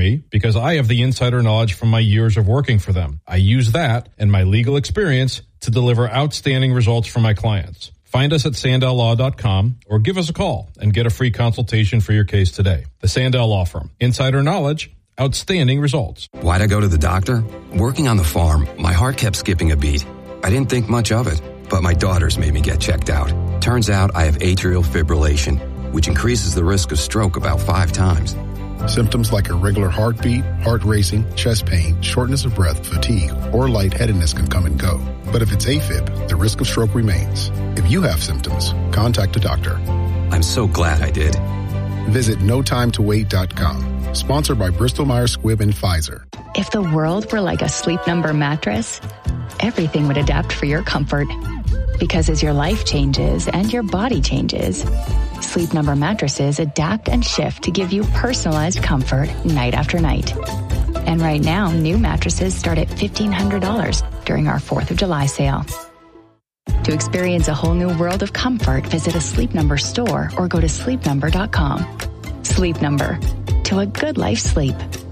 me because I have the insider knowledge from my years of working for them. I use that and my legal experience to deliver outstanding results for my clients. Find us at sandellaw.com or give us a call and get a free consultation for your case today. The Sandell Law Firm. Insider knowledge, outstanding results. Why'd I go to the doctor? Working on the farm, my heart kept skipping a beat. I didn't think much of it, but my daughters made me get checked out. Turns out I have atrial fibrillation, which increases the risk of stroke about 5 times. Symptoms like irregular heartbeat, heart racing, chest pain, shortness of breath, fatigue, or lightheadedness can come and go. But if it's AFib, the risk of stroke remains. If you have symptoms, contact a doctor. I'm so glad I did. Visit notimetowait.com. Sponsored by Bristol-Myers Squibb and Pfizer. If the world were like a Sleep Number mattress, everything would adapt for your comfort. Because as your life changes and your body changes, Sleep Number mattresses adapt and shift to give you personalized comfort night after night. And right now, new mattresses start at $1,500 during our 4th of July sale. To experience a whole new world of comfort, visit a Sleep Number store or go to sleepnumber.com. Sleep Number. To a good life sleep.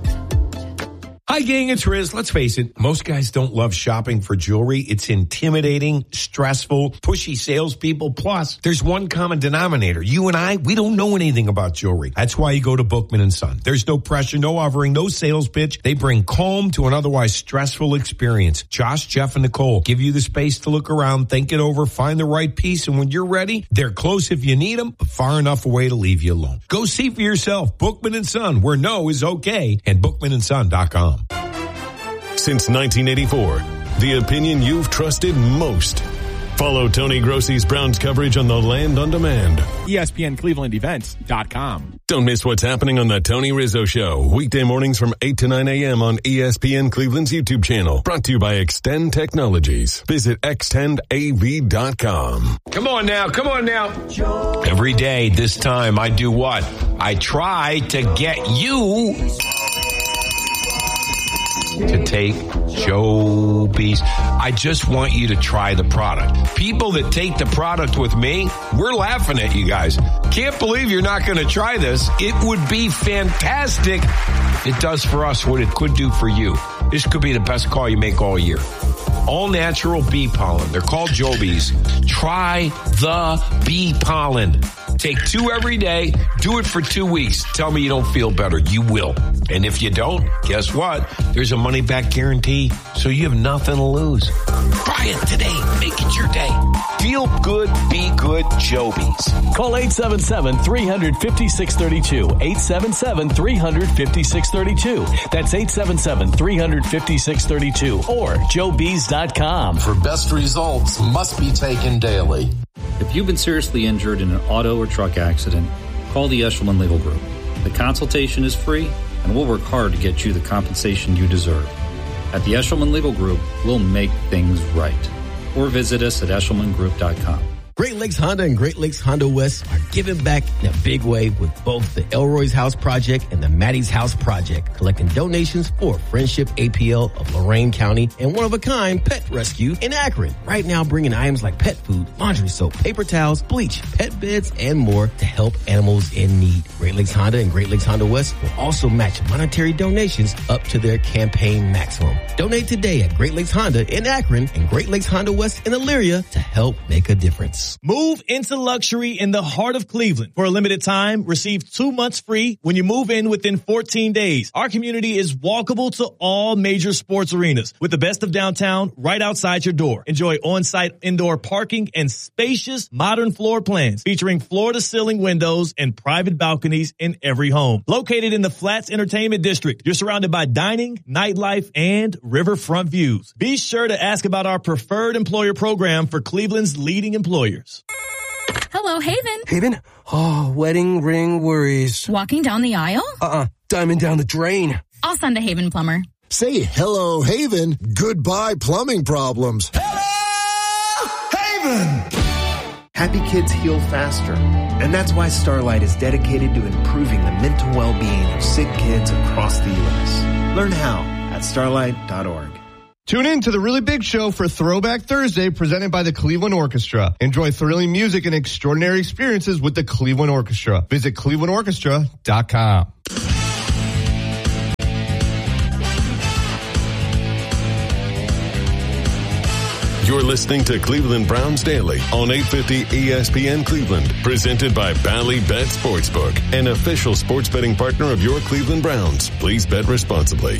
Hi, gang, it's Riz. Let's face it, most guys don't love shopping for jewelry. It's intimidating, stressful, pushy salespeople. Plus, there's one common denominator. You and I, we don't know anything about jewelry. That's why you go to Bookman & Son. There's no pressure, no offering, no sales pitch. They bring calm to an otherwise stressful experience. Josh, Jeff, and Nicole give you the space to look around, think it over, find the right piece, and when you're ready, they're close if you need them, but far enough away to leave you alone. Go see for yourself. Bookman & Son, where no is okay, and bookmanandson.com. Since 1984, the opinion you've trusted most. Follow Tony Grossi's Browns coverage on the Land on Demand. ESPNClevelandEvents.com. Don't miss what's happening on the Tony Rizzo Show. Weekday mornings from 8 to 9 a.m. on ESPN Cleveland's YouTube channel. Brought to you by Extend Technologies. Visit extendav.com. Come on now. Every day, this time, I do what? I try to get you to take Jobies. I just want you to try the product. People that take the product with me, we're laughing at you guys. Can't believe you're not going to try this. It would be fantastic. It does for us what it could do for you. This could be the best call you make all year. All natural bee pollen. They're called Jobies. Try the bee pollen. Take 2 every day. Do it for 2 weeks. Tell me you don't feel better. You will. And if you don't, guess what? There's a money-back guarantee, so you have nothing to lose. Try it today. Make it your day. Feel good, be good, Jobies. Call 877-350-632. 877-350-632. That's 877-350-632 or joebees.com. For best results must be taken daily. If you've been seriously injured in an auto or truck accident, call the Eshelman Legal Group. The consultation is free, and we'll work hard to get you the compensation you deserve. At the Eshelman Legal Group, we'll make things right. Or visit us at eshelmangroup.com. Great Lakes Honda and Great Lakes Honda West are giving back in a big way with both the Elroy's House Project and the Maddie's House Project, collecting donations for Friendship APL of Lorain County and one-of-a-kind pet rescue in Akron. Right now, bringing items like pet food, laundry soap, paper towels, bleach, pet beds, and more to help animals in need. Great Lakes Honda and Great Lakes Honda West will also match monetary donations up to their campaign maximum. Donate today at Great Lakes Honda in Akron and Great Lakes Honda West in Elyria to help make a difference. Move into luxury in the heart of Cleveland. For a limited time, receive 2 months free when you move in within 14 days. Our community is walkable to all major sports arenas with the best of downtown right outside your door. Enjoy on-site indoor parking and spacious modern floor plans featuring floor-to-ceiling windows and private balconies in every home. Located in the Flats Entertainment District, you're surrounded by dining, nightlife, and riverfront views. Be sure to ask about our preferred employer program for Cleveland's leading employers. Hello, Haven. Haven? Oh, wedding ring worries. Walking down the aisle? Diamond down the drain. I'll send a Haven plumber. Say hello, Haven. Goodbye, plumbing problems. Hello, Haven! Happy kids heal faster. And that's why Starlight is dedicated to improving the mental well-being of sick kids across the U.S. Learn how at starlight.org. Tune in to The Really Big Show for Throwback Thursday, presented by the Cleveland Orchestra. Enjoy thrilling music and extraordinary experiences with the Cleveland Orchestra. Visit clevelandorchestra.com. You're listening to Cleveland Browns Daily on 850 ESPN Cleveland, presented by Bally Bet Sportsbook, an official sports betting partner of your Cleveland Browns. Please bet responsibly.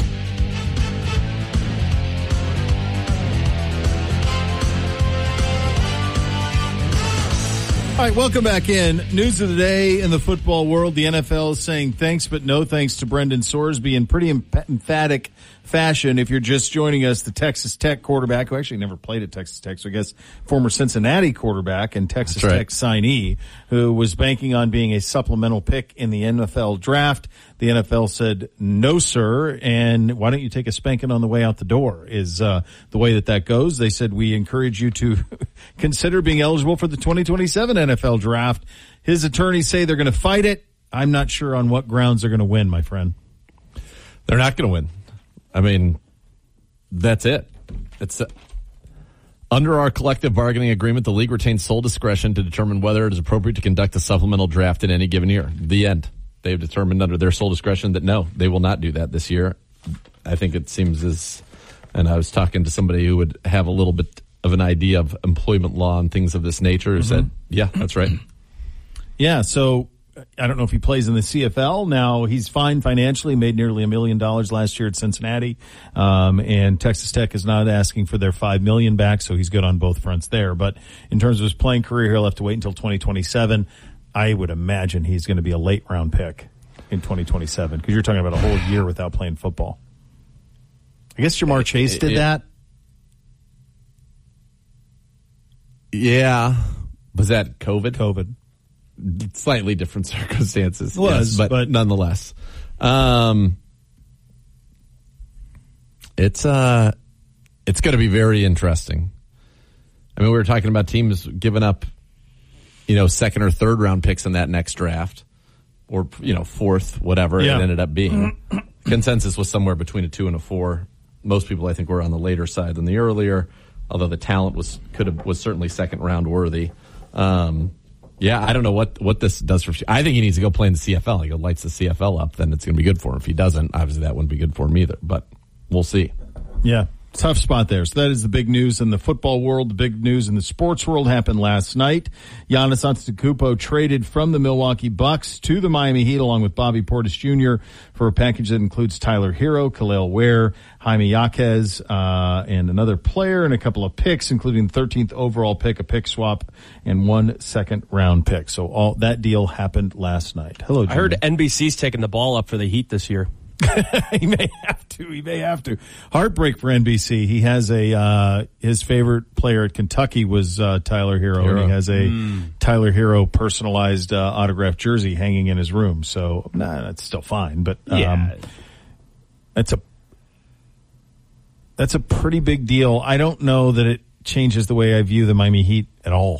All right, welcome back in. News of the day in the football world. The NFL is saying thanks but no thanks to Brendan Sorsby in pretty emphatic fashion. If you're just joining us, the Texas Tech quarterback, who actually never played at Texas Tech, so I guess former Cincinnati quarterback and Texas Tech signee, who was banking on being a supplemental pick in the NFL draft. The NFL said, no, sir, and why don't you take a spanking on the way out the door is the way that goes. They said, we encourage you to consider being eligible for the 2027 NFL draft. His attorneys say they're going to fight it. I'm not sure on what grounds they're going to win, my friend. They're not going to win. I mean, that's it. It's under our collective bargaining agreement, the league retains sole discretion to determine whether it is appropriate to conduct a supplemental draft in any given year. The end. They've determined under their sole discretion that no, they will not do that this year. I think it seems and I was talking to somebody who would have a little bit of an idea of employment law and things of this nature, who said, yeah, that's right. Yeah, so I don't know if he plays in the CFL. Now, he's fine financially, made nearly $1 million last year at Cincinnati. And Texas Tech is not asking for their $5 million back, so he's good on both fronts there. But in terms of his playing career, he'll have to wait until 2027. I would imagine he's going to be a late round pick in 2027 because you're talking about a whole year without playing football. I guess Jamar Chase did that. Yeah. Was that COVID? COVID. Slightly different circumstances. It was, yes, but nonetheless. It's going to be very interesting. I mean, we were talking about teams giving up, second or third round picks in that next draft, or, fourth, whatever it ended up being. Consensus was somewhere between a 2 and a 4. Most people, I think, were on the later side than the earlier, although the talent was certainly second round worthy. Yeah, I don't know what this does for. I think he needs to go play in the CFL. He lights the CFL up, then it's going to be good for him. If he doesn't, obviously that wouldn't be good for him either. But we'll see. Yeah. Tough spot there. So that is the big news in the football world. The big news in the sports world happened last night. Giannis Antetokounmpo traded from the Milwaukee Bucks to the Miami Heat along with Bobby Portis Jr. for a package that includes Tyler Hero, Khalil Ware, Jaime Jaquez, and another player and a couple of picks, including the 13th overall pick, a pick swap, and 1 second-round pick. So all that deal happened last night. Hello, Jimmy. I heard NBC's taking the ball up for the Heat this year. He may have to. Heartbreak for NBC. He has his favorite player at Kentucky was Tyler Hero. And he has a Tyler Hero personalized autographed jersey hanging in his room. So that's still fine, but that's a pretty big deal. I don't know that it changes the way I view the Miami Heat at all.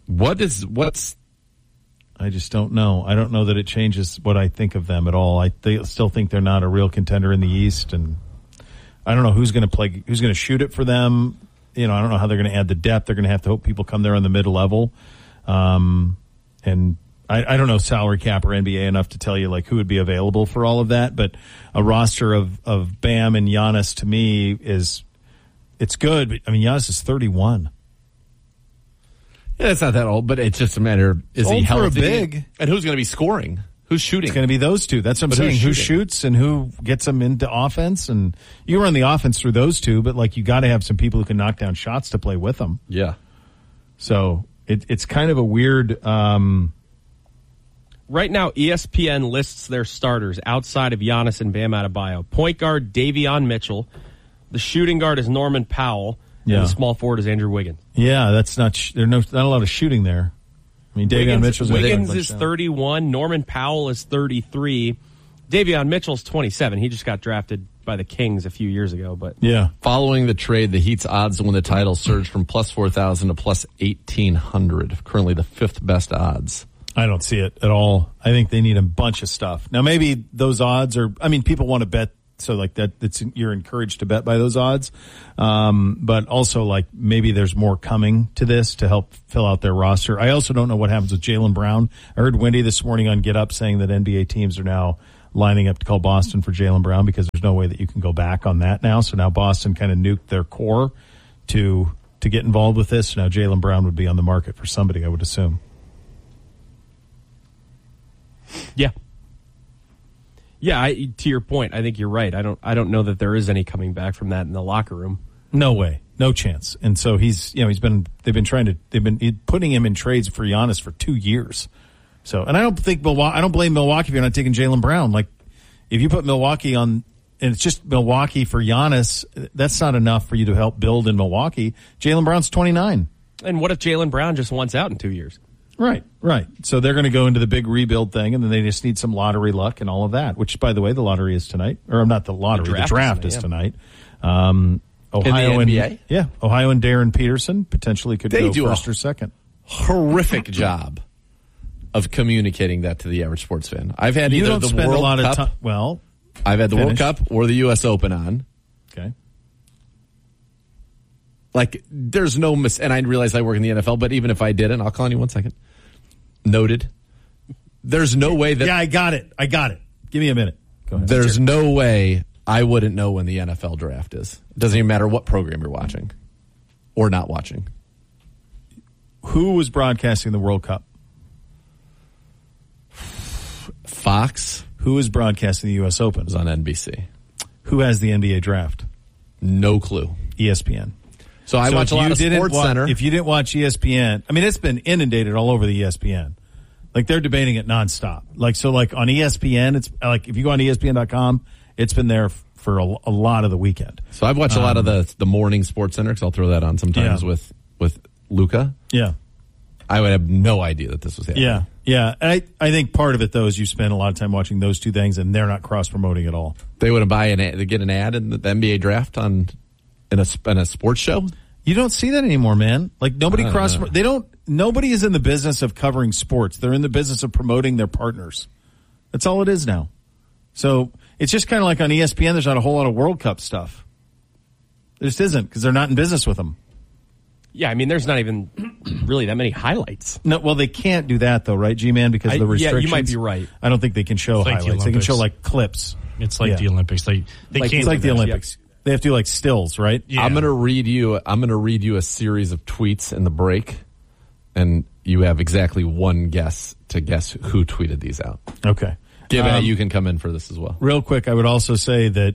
I just don't know. I don't know that it changes what I think of them at all. I still think they're not a real contender in the East, and I don't know who's going to shoot it for them. I don't know how they're going to add the depth. They're going to have to hope people come there on the mid-level. And I don't know salary cap or NBA enough to tell you who would be available for all of that, but a roster of Bam and Giannis to me it's good. But I mean, Giannis is 31. Yeah, it's not that old, but it's just a matter of is he healthy? For a big. And who's going to be scoring? Who's shooting? It's going to be those two. That's what I'm saying. Who shoots and who gets them into offense? And you run the offense through those two, but you got to have some people who can knock down shots to play with them. Yeah. So it's kind of a weird. Right now, ESPN lists their starters outside of Giannis and Bam Adebayo. Point guard Davion Mitchell. The shooting guard is Norman Powell. Yeah. And the small forward is Andrew Wiggins. Yeah, that's not. There's not a lot of shooting there. I mean, Davion Mitchell's Wiggins is 31. Norman Powell is 33. Davion Mitchell's 27. He just got drafted by the Kings a few years ago. But yeah, following the trade, the Heat's odds to win the title surged from plus 4,000 to plus 1,800. Currently, the fifth best odds. I don't see it at all. I think they need a bunch of stuff. Now, maybe those odds are. I mean, people want to bet. So you're encouraged to bet by those odds. But also maybe there's more coming to this to help fill out their roster. I also don't know what happens with Jaylen Brown. I heard Wendy this morning on Get Up saying that NBA teams are now lining up to call Boston for Jaylen Brown because there's no way that you can go back on that now. So now Boston kind of nuked their core to to get involved with this. Now Jaylen Brown would be on the market for somebody, I would assume. Yeah. Yeah, to your point, I think you're right. I don't know that there is any coming back from that in the locker room. No way. No chance. And so they've been putting him in trades for Giannis for 2 years. So, and I don't blame Milwaukee if you're not taking Jaylen Brown. Like, if you put Milwaukee on, and it's just Milwaukee for Giannis, that's not enough for you to help build in Milwaukee. Jaylen Brown's 29. And what if Jaylen Brown just wants out in 2 years? Right. So they're going to go into the big rebuild thing, and then they just need some lottery luck and all of that, which, by the way, the lottery is tonight. Or not the lottery, the draft is tonight. Ohio in the NBA? Ohio and Darren Peterson potentially could go do first or second. Horrific job of communicating that to the average sports fan. I've had either the World Cup. Well, I've had the World Cup or the U.S. Open on. Okay. Like, there's no and I realize I work in the NFL, but even if I didn't, I'll call on you 1 second. Noted. There's no way that... Yeah, I got it. Give me a minute. Go ahead. There's no way I wouldn't know when the NFL draft is. It doesn't even matter what program you're watching or not watching. Who was broadcasting the World Cup? Fox. Who is broadcasting the U.S. Open? It was on NBC. Who has the NBA draft? No clue. ESPN. So I watch a lot of Sports Center. If you didn't watch ESPN, I mean, it's been inundated all over the ESPN. Like, they're debating it nonstop. Like on ESPN, it's like, if you go on ESPN.com, it's been there for a lot of the weekend. So I've watched a lot of the morning Sports Center, because I'll throw that on sometimes with Luca. Yeah. I would have no idea that this was happening. Yeah. I think part of it, though, is you spend a lot of time watching those two things, and they're not cross-promoting at all. They wouldn't they get an ad in the NBA draft in a sports show? You don't see that anymore, man. Like, nobody nobody is in the business of covering sports. They're in the business of promoting their partners. That's all it is now. So it's just kind of like on ESPN, there's not a whole lot of World Cup stuff. There just isn't, because they're not in business with them. Yeah, I mean, there's not even really that many highlights. No, well, they can't do that, though, right, G-Man, because of the restrictions? Yeah, you might be right. I don't think they can show highlights. They can show, like, clips. It's like the Olympics. They can't. It's like the Olympics. Yeah. They have to do, like, stills, right? Yeah. I'm going to read you a series of tweets in the break, and you have exactly one guess to guess who tweeted these out. Okay. Given you can come in for this as well. Real quick, I would also say that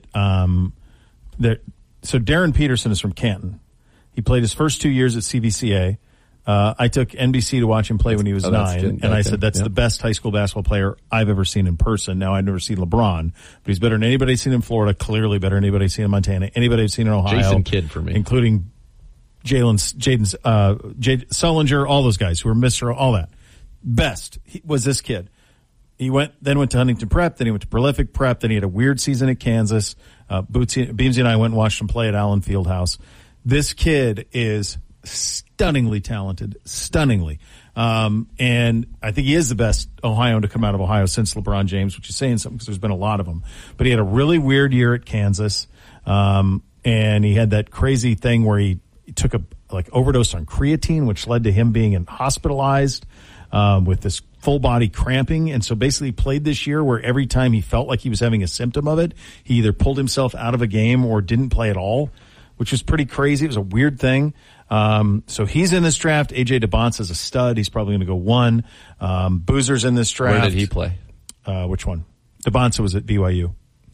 so Darren Peterson is from Canton. He played his first 2 years at CVCA. I took NBC to watch him play when he was 9, and I said that's the best high school basketball player I've ever seen in person. Now, I've never seen LeBron, but he's better than anybody I've seen in Florida, clearly better than anybody I've seen in Montana, anybody I've seen in Ohio. Jason Kidd for me. Including Jade Sullinger, all those guys who were Mr. all that. Best was this kid. He went to Huntington Prep, then he went to Prolific Prep, then he had a weird season at Kansas. Beamsy and I went and watched him play at Allen Fieldhouse. This kid is stunningly talented, stunningly. And I think he is the best Ohioan to come out of Ohio since LeBron James, which is saying something because there's been a lot of them. But he had a really weird year at Kansas. And he had that crazy thing where he took overdose on creatine, which led to him being hospitalized, with this full body cramping. And so basically played this year where every time he felt like he was having a symptom of it, he either pulled himself out of a game or didn't play at all, which was pretty crazy. It was a weird thing. So he's in this draft. AJ DeBonce is a stud. He's probably going to go 1. Boozer's in this draft. Where did he play? Which one? DeBonce was at BYU.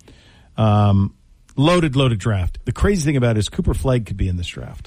Loaded draft. The crazy thing about it is Cooper Flagg could be in this draft.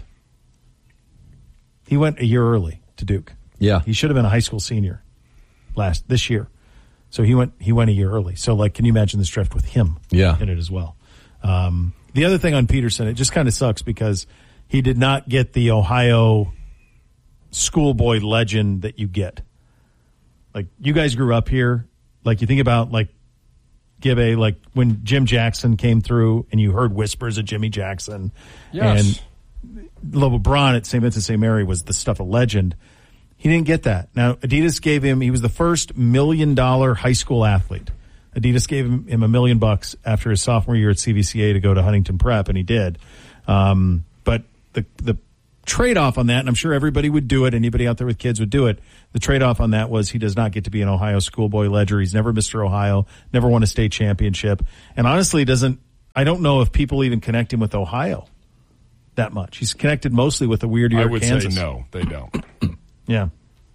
He went a year early to Duke. Yeah. He should have been a high school senior this year. So he went a year early. So, can you imagine this draft with him in it as well? The other thing on Peterson, it just kind of sucks because he did not get the Ohio schoolboy legend that you get. Like, you guys grew up here. Like, you think about, Gibbe, when Jim Jackson came through and you heard whispers of Jimmy Jackson. Yes. And LeBron at St. Vincent St. Mary was the stuff of legend. He didn't get that. Now, Adidas gave him, he was the first $1 million high school athlete. Adidas gave him $1 million after his sophomore year at CVCA to go to Huntington Prep, and he did. But the trade-off on that, and I'm sure everybody would do it, anybody out there with kids would do it, the trade-off on that was he does not get to be an Ohio schoolboy ledger. He's never Mr. Ohio, never won a state championship, and honestly I don't know if people even connect him with Ohio. that much. He's connected mostly with the weird year I of would Kansas. say no, they don't. Yeah.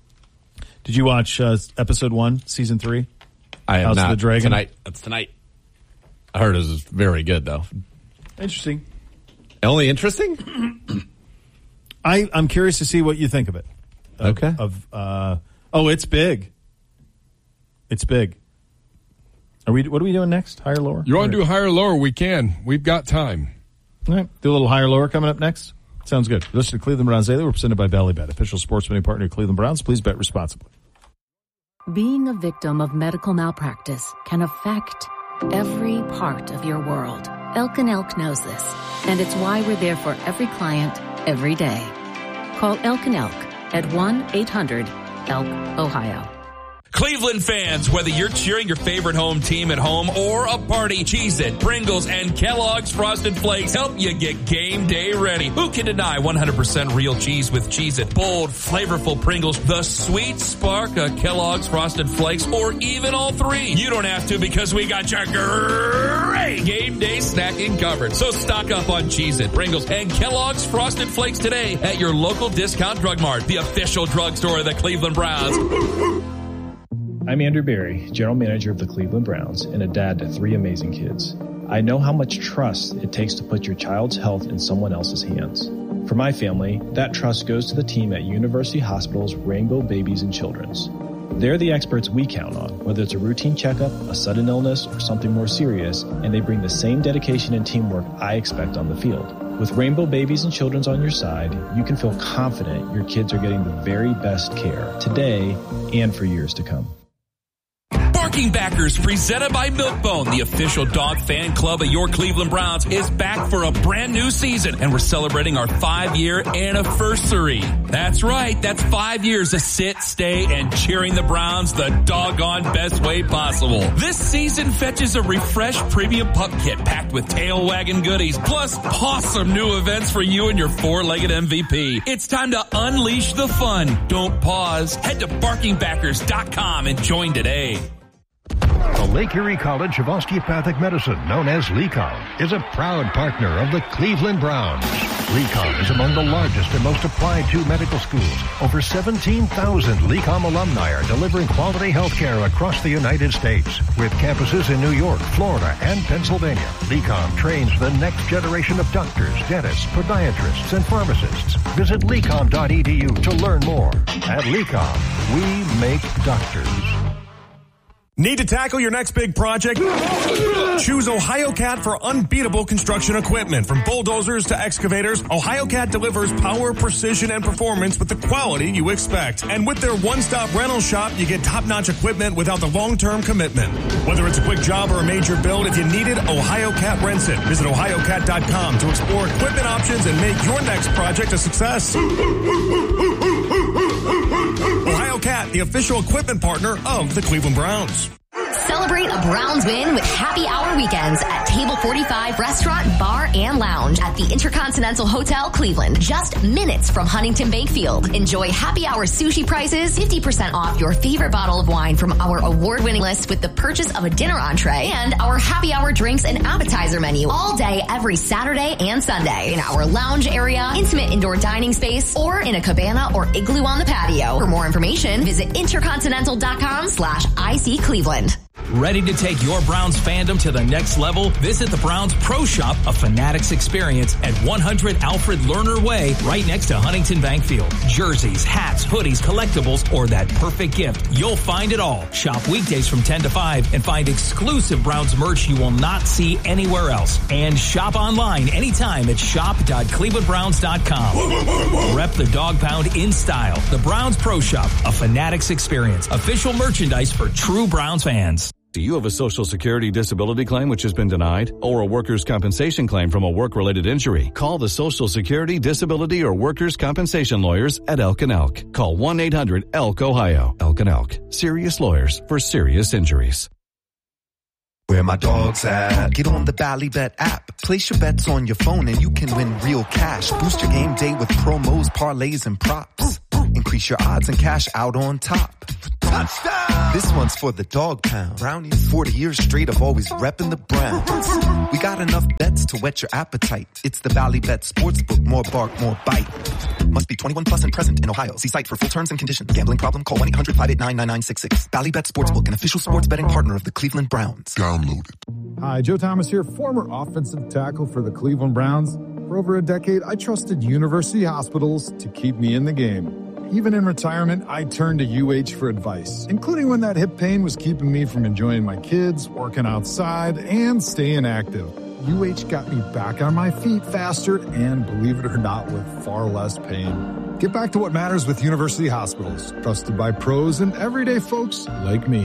Did you watch episode 1, season 3? I have House not. of the Dragon? Tonight. That's tonight. I heard it was very good, though. Interesting. Only interesting? I'm curious to see what you think of it. Okay. It's big. It's big. What are we doing next? Higher, lower? You want to do higher, lower? We can. We've got time. All right. Do a little higher, lower coming up next. Sounds good. Listen to Cleveland Browns Daily. We're presented by Bally Bet, official sports betting partner of Cleveland Browns. Please bet responsibly. Being a victim of medical malpractice can affect every part of your world. Elk & Elk knows this, and it's why we're there for every client, every day. Call Elk & Elk at 1-800-ELK-OHIO. Cleveland fans, whether you're cheering your favorite home team at home or a party, Cheez-It, Pringles, and Kellogg's Frosted Flakes help you get game day ready. Who can deny 100% real cheese with Cheez-It? Bold, flavorful Pringles, the sweet spark of Kellogg's Frosted Flakes, or even all three. You don't have to because we got your great game day snacking covered. So stock up on Cheez-It, Pringles, and Kellogg's Frosted Flakes today at your local discount drug mart, the official drugstore of the Cleveland Browns. I'm Andrew Berry, General Manager of the Cleveland Browns and a dad to 3 amazing kids. I know how much trust it takes to put your child's health in someone else's hands. For my family, that trust goes to the team at University Hospital's Rainbow Babies and Children's. They're the experts we count on, whether it's a routine checkup, a sudden illness, or something more serious, and they bring the same dedication and teamwork I expect on the field. With Rainbow Babies and Children's on your side, you can feel confident your kids are getting the very best care today and for years to come. Barking Backers, presented by Milk-Bone, the official dog fan club of your Cleveland Browns, is back for a brand new season, and we're celebrating our 5-year anniversary. That's right, that's 5 years of sit, stay, and cheering the Browns the doggone best way possible. This season fetches a refreshed premium pup kit packed with tail wagging goodies, plus awesome new events for you and your 4-legged MVP. It's time to unleash the fun. Don't pause. Head to barkingbackers.com and join today. The Lake Erie College of Osteopathic Medicine, known as LECOM, is a proud partner of the Cleveland Browns. LECOM is among the largest and most applied to medical schools. Over 17,000 LECOM alumni are delivering quality health care across the United States. With campuses in New York, Florida, and Pennsylvania, LECOM trains the next generation of doctors, dentists, podiatrists, and pharmacists. Visit lecom.edu to learn more. At LECOM, we make doctors. Need to tackle your next big project? Choose OhioCat for unbeatable construction equipment. From bulldozers to excavators, OhioCat delivers power, precision, and performance with the quality you expect. And with their one-stop rental shop, you get top-notch equipment without the long-term commitment. Whether it's a quick job or a major build, if you need it, OhioCat rents it. Visit OhioCat.com to explore equipment options and make your next project a success. OhioCat, the official equipment partner of the Cleveland Browns. Celebrate a Browns win with happy hour weekends at Table 45 Restaurant, Bar, and Lounge at the Intercontinental Hotel, Cleveland. Just minutes from Huntington Bank Field. Enjoy happy hour sushi prices, 50% off your favorite bottle of wine from our award-winning list with the purchase of a dinner entree, and our happy hour drinks and appetizer menu all day, every Saturday and Sunday in our lounge area, intimate indoor dining space, or in a cabana or igloo on the patio. For more information, visit intercontinental.com/IC Cleveland. Ready to take your Browns fandom to the next level? Visit the Browns Pro Shop, a Fanatics experience at 100 Alfred Lerner Way, right next to Huntington Bank Field. Jerseys, hats, hoodies, collectibles, or that perfect gift. You'll find it all. Shop weekdays from 10 to 5 and find exclusive Browns merch you will not see anywhere else. And shop online anytime at shop.clevelandbrowns.com. Rep the dog pound in style. The Browns Pro Shop, a Fanatics experience. Official merchandise for true Browns fans. Do you have a Social Security disability claim which has been denied, or a workers' compensation claim from a work-related injury? Call the Social Security, Disability, or Workers' Compensation lawyers at Elk & Elk. Call 1-800-ELK-OHIO. Elk & Elk. Serious lawyers for serious injuries. Where my dog's at. Get on the Bally Bet app. Place your bets on your phone and you can win real cash. Boost your game day with promos, parlays, and props. Increase your odds and cash out on top. Touchdown! This one's for the dog pound. Brownies. 40 years straight of always repping the Browns. We got enough bets to whet your appetite. It's the Bally Bet Sportsbook. More bark, more bite. Must be 21 plus and present in Ohio. See site for full terms and conditions. Gambling problem? Call 1-800-589-9966. Bally Bet Sportsbook, an official sports betting partner of the Cleveland Browns. Download it. Hi, Joe Thomas here, former offensive tackle for the Cleveland Browns. For over a decade, I trusted University Hospitals to keep me in the game. Even in retirement, I turned to UH for advice, including when that hip pain was keeping me from enjoying my kids, working outside, and staying active. UH got me back on my feet faster and, believe it or not, with far less pain. Get back to what matters with University Hospitals, trusted by pros and everyday folks like me.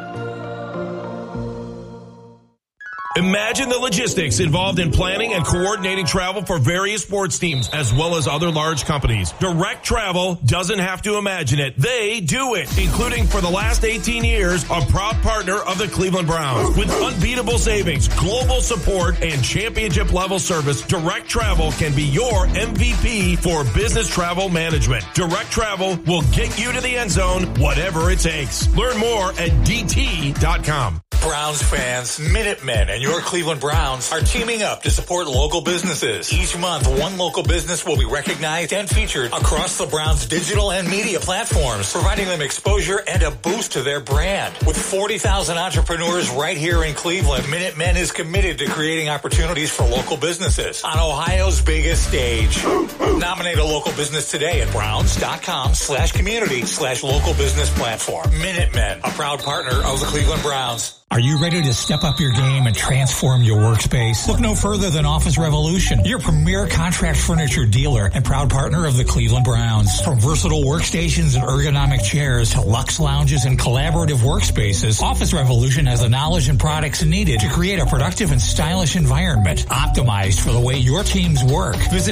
Imagine the logistics involved in planning and coordinating travel for various sports teams as well as other large companies. Direct Travel doesn't have to imagine it. They do it, including for the last 18 years, a proud partner of the Cleveland Browns. With unbeatable savings, global support, and championship level service, Direct Travel can be your MVP for business travel management. Direct Travel will get you to the end zone, whatever it takes. Learn more at DT.com. Browns fans, Minutemen and your Cleveland Browns are teaming up to support local businesses. Each month, one local business will be recognized and featured across the Browns' digital and media platforms, providing them exposure and a boost to their brand. With 40,000 entrepreneurs right here in Cleveland, Minutemen is committed to creating opportunities for local businesses on Ohio's biggest stage. Nominate a local business today at browns.com/community/local business platform. Minutemen, a proud partner of the Cleveland Browns. Are you ready to step up your game and transform your workspace? Look no further than Office Revolution, your premier contract furniture dealer and proud partner of the Cleveland Browns. From versatile workstations and ergonomic chairs to luxe lounges and collaborative workspaces, Office Revolution has the knowledge and products needed to create a productive and stylish environment optimized for the way your teams work. Visit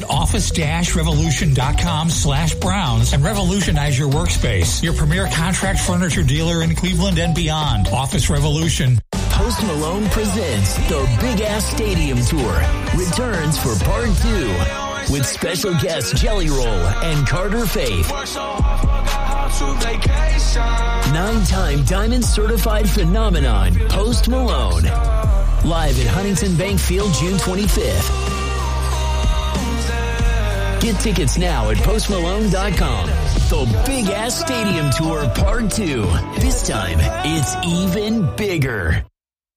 office-revolution.com/Browns and revolutionize your workspace. Your premier contract furniture dealer in Cleveland and beyond. Office Revolution. Post Malone presents the Big Ass Stadium Tour. Returns for Part 2 with special guests Jelly Roll and Carter Faith. 9-time Diamond Certified Phenomenon, Post Malone. Live at Huntington Bank Field, June 25th. Get tickets now at postmalone.com. The Big Ass Stadium Tour Part 2. This time, it's even bigger.